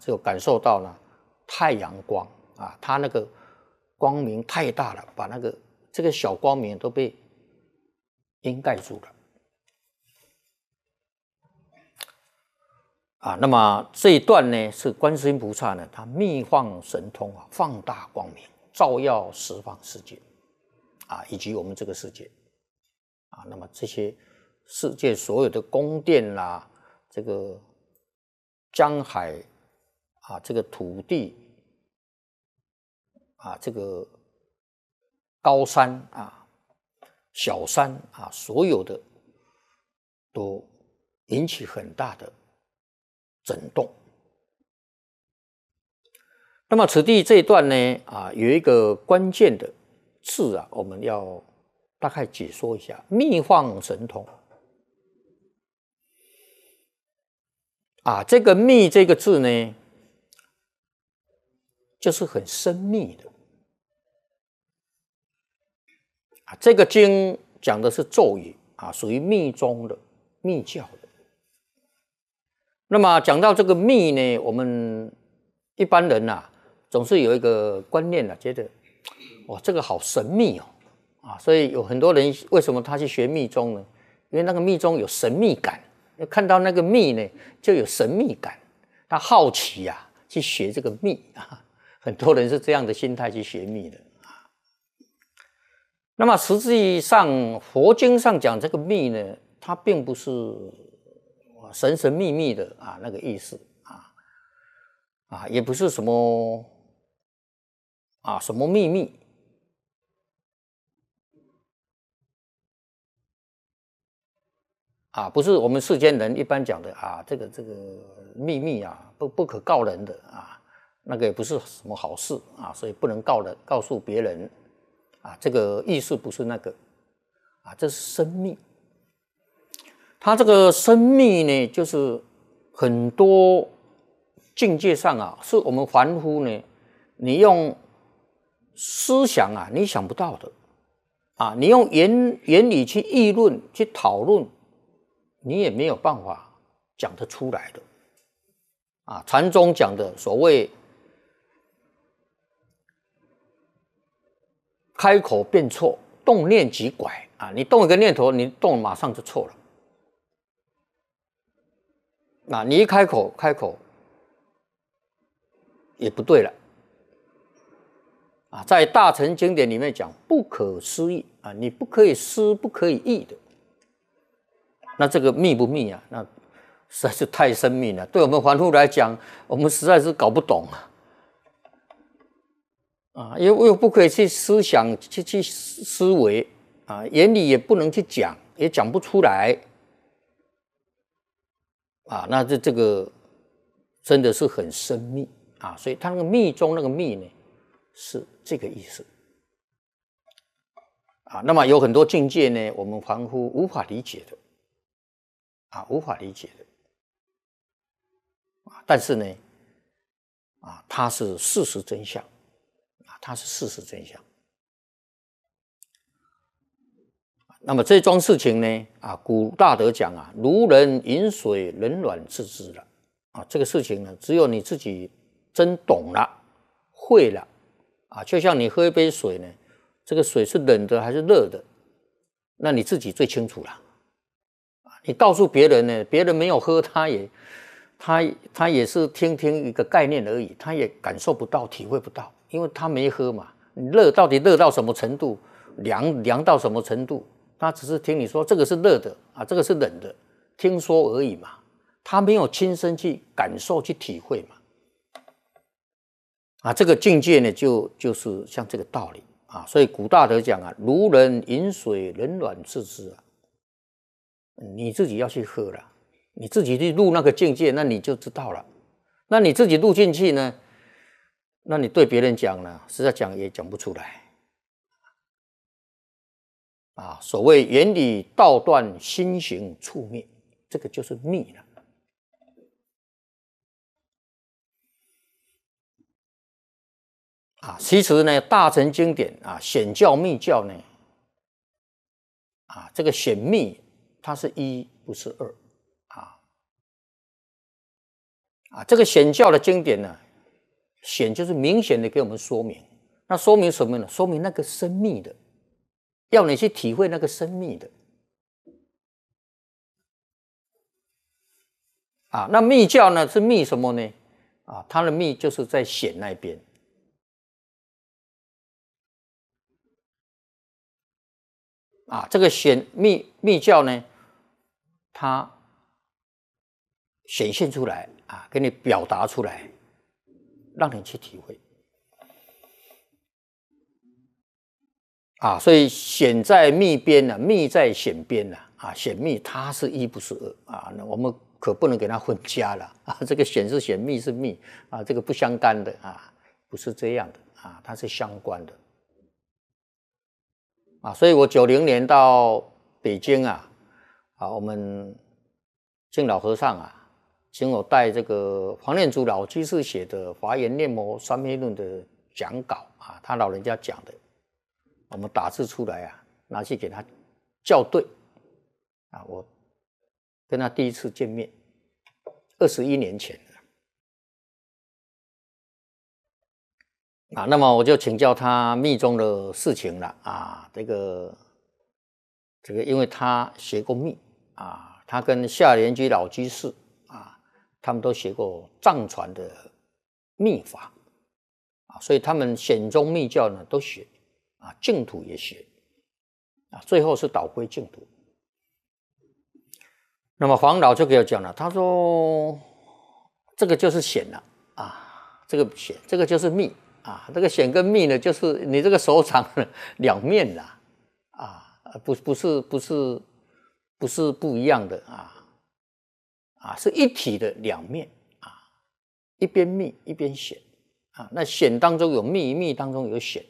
只有感受到呢太阳光啊，它那个光明太大了，把这个小光明都被掩盖住了啊。那么这一段呢，是观世音菩萨呢，他密放神通啊，放大光明，照耀十方世界啊，以及我们这个世界啊。那么这些世界所有的宫殿啦，这个江海啊，这个土地啊，这个高山啊、小山啊，所有的都引起很大的震动。那么此地这一段呢，啊，有一个关键的字啊，我们要大概解说一下：密放神通啊，这个“密”这个字呢，就是很深密的啊。这个经讲的是咒语啊，属于密宗的、密教的。那么讲到这个密呢，我们一般人啊，总是有一个观念啊，觉得哇，这个好神秘哦啊，所以有很多人为什么他去学密宗呢？因为那个密宗有神秘感，看到那个密呢，就有神秘感，他好奇啊，去学这个密啊。很多人是这样的心态去学密的啊。那么实际上，佛经上讲这个密呢，它并不是神神秘秘的啊那个意思啊，也不是什么秘密啊，不是我们世间人一般讲的啊，这个秘密啊，不可告人的啊。那个也不是什么好事啊，所以不能告诉别人啊，这个意思不是那个啊，这是生命。它这个生命呢，就是很多境界上啊，是我们凡夫呢，你用思想啊，你想不到的啊，你用言语去议论、去讨论，你也没有办法讲得出来的啊。禅宗讲的所谓开口便错，动念即拐啊！你动一个念头，你动马上就错了。那你一开口也不对了啊！在大乘经典里面讲不可思议啊，你不可以思，不可以议的。那这个密不密啊？那实在是太深密了，对我们凡夫来讲，我们实在是搞不懂啊，又不可以去思想去思维啊，言语也不能去讲，也讲不出来啊。那这个真的是很深密啊，所以他那个密中那个密呢，是这个意思啊。那么有很多境界呢，我们凡夫无法理解的啊，无法理解的啊。但是呢，啊，它是事实真相。它是事实真相。那么这桩事情呢，啊，古大德讲啊，如人饮水，冷暖自知了啊。这个事情呢，只有你自己真懂了、会了啊。就像你喝一杯水呢，这个水是冷的还是热的，那你自己最清楚了。你告诉别人呢，别人没有喝，他也是听一个概念而已，他也感受不到、体会不到。因为他没喝嘛，热到底热到什么程度，凉到什么程度，他只是听你说这个是热的啊，这个是冷的，听说而已嘛，他没有亲身去感受去体会嘛，啊，这个境界呢就是像这个道理啊，所以古大德讲啊，如人饮水，冷暖自知啊，你自己要去喝了，你自己去入那个境界，那你就知道了，那你自己入进去呢？那你对别人讲呢，实在讲也讲不出来啊。所谓言语道断，心行处灭，这个就是密了啊。其实呢，大乘经典啊，显教密教呢，啊，这个显密它是一不是二这个显教的经典呢，显就是明显的给我们说明。那说明什么呢？说明那个生密的，要你去体会那个生密的。那密教呢是密什么呢？它的密就是在显那边。这个显密教呢，它显现出来给你表达出来，让你去体会。所以显在密边呢，密在显边呢，显密它是一不是二那我们可不能给它混淆了这个显是显，密是密这个不相干的不是这样的它是相关的所以我90年到北京我们敬老和尚请我带这个黄念祖老居士写的《华严念佛三昧论》的讲稿他老人家讲的，我们打字出来拿去给他校对我跟他第一次见面21年前那么我就请教他密宗的事情了这个因为他学过密他跟夏莲居老居士他们都学过藏传的密法所以他们显宗密教呢都学净土也学最后是导归净土。那么黄老就给我讲了，他说这个就是显了这个显，这个就是密这个显跟密呢，就是你这个手掌两面啦不是不一样的是一体的两面一边密一边显那显当中有密，密当中有显。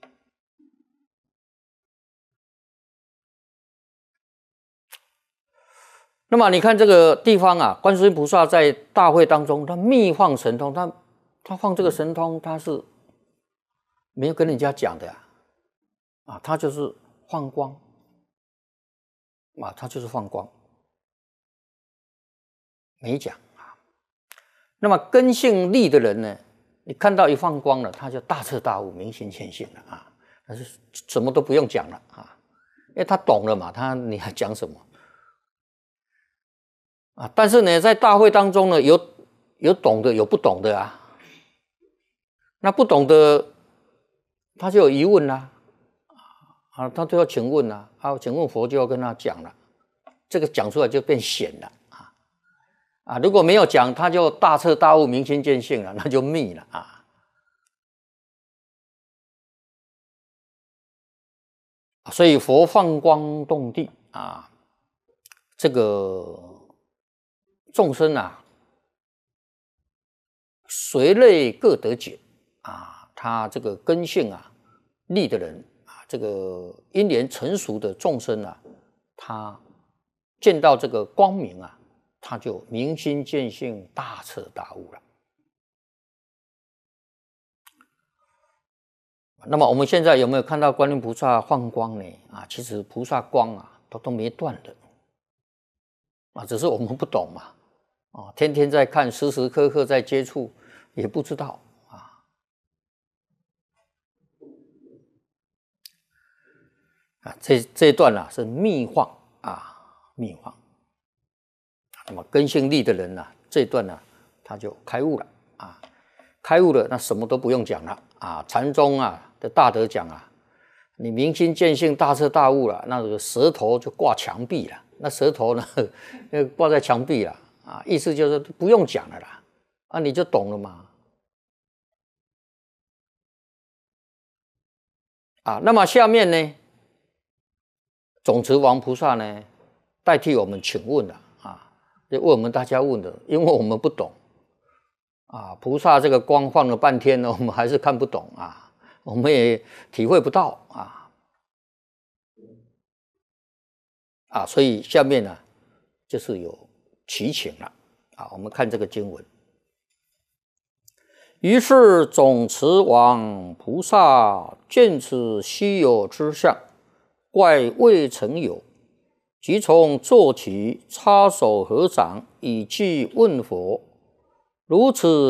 那么你看这个地方观世音菩萨在大会当中，他密放神通，他放这个神通，他是没有跟人家讲的他就是放光他就是放光，没讲那么根性利的人呢，你看到一放光了，他就大彻大悟，明心见性了但是什么都不用讲了因为他懂了嘛，你还讲什么但是呢，在大会当中呢，有懂的，有不懂的那不懂的，他就有疑问啦他就要请问请问佛就要跟他讲了，这个讲出来就变显了如果没有讲，他就大彻大悟，明心见性了，那就密了所以佛放光动地这个众生随类各得解他这个根性利的人这个因缘成熟的众生他见到这个光明他就明心见性，大彻大悟了。那么我们现在有没有看到观音菩萨放光呢其实菩萨光都没断的只是我们不懂嘛天天在看，时时刻刻在接触，也不知道这一段是密放密放。那么根性利的人这一段他就开悟了开悟了，那什么都不用讲了禅宗的大德讲你明心见性，大彻大悟了，那个舌头就挂墙壁了，那舌头呢挂在墙壁了意思就是不用讲了啦你就懂了嘛那么下面呢，总持王菩萨呢代替我们请问了就问我们大家问的，因为我们不懂菩萨这个光放了半天呢，我们还是看不懂我们也体会不到所以下面呢就是有祈请了我们看这个经文。于是总持王菩萨见此稀有之相，怪未曾有，即从坐起，插手合掌，以偈问佛： 如此